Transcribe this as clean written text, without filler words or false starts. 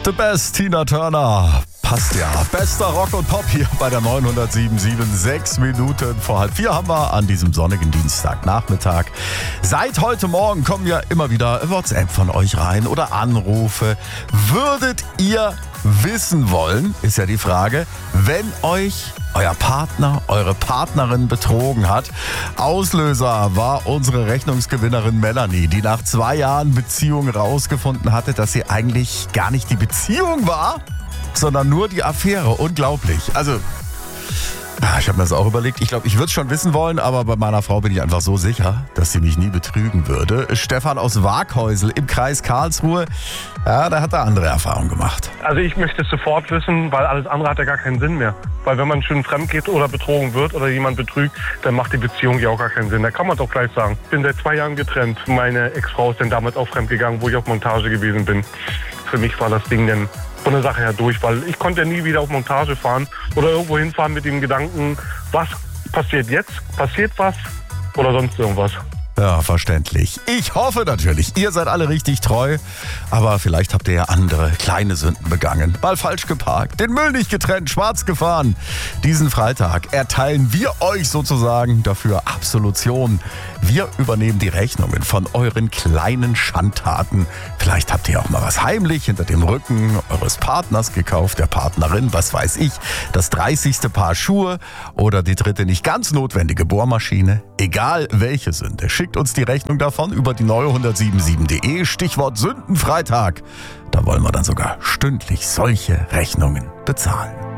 The Best, Tina Turner. Passt ja. Bester Rock und Pop hier bei der 907.7. 6 Minuten vor 3:30 haben wir an diesem sonnigen Dienstagnachmittag. Seit heute Morgen kommen ja immer wieder WhatsApp von euch rein oder Anrufe. Würdet ihr wissen wollen, ist ja die Frage, wenn euch euer Partner, eure Partnerin betrogen hat? Auslöser war unsere Rechnungsgewinnerin Melanie, die nach 2 Jahren Beziehung rausgefunden hatte, dass sie eigentlich gar nicht die Beziehung war, sondern nur die Affäre. Unglaublich. Also, ich habe mir das auch überlegt. Ich glaube, ich würde es schon wissen wollen, aber bei meiner Frau bin ich einfach so sicher, dass sie mich nie betrügen würde. Stefan aus Waaghäusel im Kreis Karlsruhe, ja, da hat er andere Erfahrungen gemacht. Also ich möchte es sofort wissen, weil alles andere hat ja gar keinen Sinn mehr. Weil wenn man schön fremd geht oder betrogen wird oder jemand betrügt, dann macht die Beziehung ja auch gar keinen Sinn. Da kann man doch gleich sagen. Ich bin seit 2 Jahren getrennt. Meine Ex-Frau ist dann damals auch fremd gegangen, wo ich auf Montage gewesen bin. Für mich war das Ding dann von der Sache her durch, weil ich konnte ja nie wieder auf Montage fahren oder irgendwo hinfahren mit dem Gedanken, was passiert jetzt? Passiert was oder sonst irgendwas? Ja, verständlich. Ich hoffe natürlich, ihr seid alle richtig treu, aber vielleicht habt ihr ja andere kleine Sünden begangen. Mal falsch geparkt, den Müll nicht getrennt, schwarz gefahren. Diesen Freitag erteilen wir euch sozusagen dafür Absolution. Wir übernehmen die Rechnungen von euren kleinen Schandtaten. Vielleicht habt ihr auch mal was heimlich hinter dem Rücken eures Partners gekauft, der Partnerin, was weiß ich, das 30. Paar Schuhe oder die 3. nicht ganz notwendige Bohrmaschine. Egal welche Sünde, schickt uns die Rechnung davon über die 907.7.de, Stichwort Sündenfreitag. Da wollen wir dann sogar stündlich solche Rechnungen bezahlen.